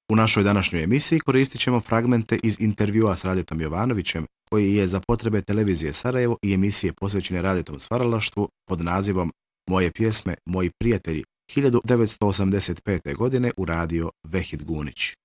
U našoj današnjoj emisiji koristit ćemo fragmente iz intervjua s Radetom Jovanovićem, koji je za potrebe televizije Sarajevo i emisije posvećene Radetom stvaralaštvu pod nazivom Moje pjesme, moji prijatelji 1985. godine uradio Vehid Gunić.